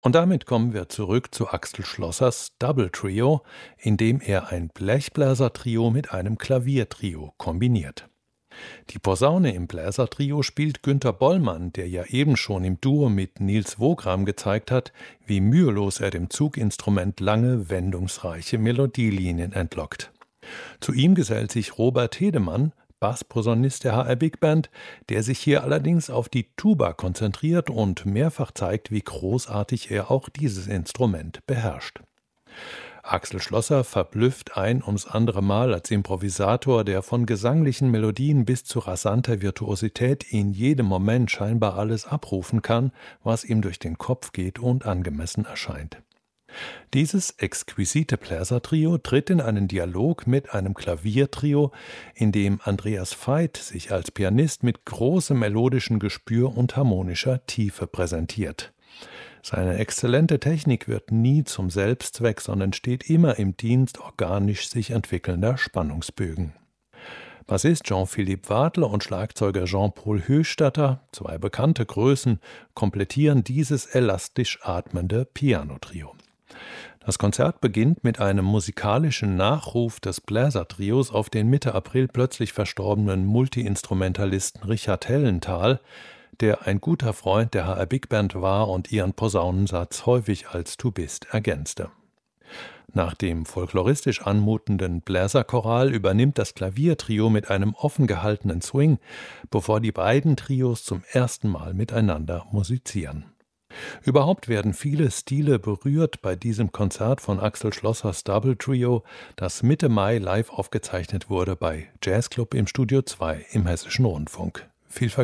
Und damit kommen wir zurück zu Axel Schlossers Double Trio, in dem er ein Blechbläsertrio mit einem Klaviertrio kombiniert. Die Posaune im Bläsertrio spielt Günter Bollmann, der ja eben schon im Duo mit Nils Wogram gezeigt hat, wie mühelos er dem Zuginstrument lange, wendungsreiche Melodielinien entlockt. Zu ihm gesellt sich Robert Hedemann, Bassposaunist der HR Big Band, der sich hier allerdings auf die Tuba konzentriert und mehrfach zeigt, wie großartig er auch dieses Instrument beherrscht. Axel Schlosser verblüfft ein ums andere Mal als Improvisator, der von gesanglichen Melodien bis zu rasanter Virtuosität in jedem Moment scheinbar alles abrufen kann, was ihm durch den Kopf geht und angemessen erscheint. Dieses exquisite Bläsertrio tritt in einen Dialog mit einem Klaviertrio, in dem Andreas Veit sich als Pianist mit großem melodischen Gespür und harmonischer Tiefe präsentiert. Seine exzellente Technik wird nie zum Selbstzweck, sondern steht immer im Dienst organisch sich entwickelnder Spannungsbögen. Bassist Jean-Philippe Wadler und Schlagzeuger Jean-Paul Höchstatter, zwei bekannte Größen, komplettieren dieses elastisch atmende Pianotrio. Das Konzert beginnt mit einem musikalischen Nachruf des Bläsertrios auf den Mitte April plötzlich verstorbenen Multiinstrumentalisten Richard Hellenthal, der ein guter Freund der HR Big Band war und ihren Posaunensatz häufig als Du bist ergänzte. Nach dem folkloristisch anmutenden Bläserchoral übernimmt das Klaviertrio mit einem offen gehaltenen Swing, bevor die beiden Trios zum ersten Mal miteinander musizieren. Überhaupt werden viele Stile berührt bei diesem Konzert von Axel Schlossers Double Trio, das Mitte Mai live aufgezeichnet wurde bei Jazzclub im Studio 2 im Hessischen Rundfunk. Viel Vergnügen.